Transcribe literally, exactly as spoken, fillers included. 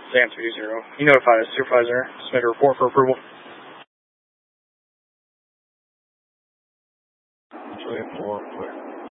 Sam three zero. You notified us, supervisor. Submit a report for approval. three four, clear.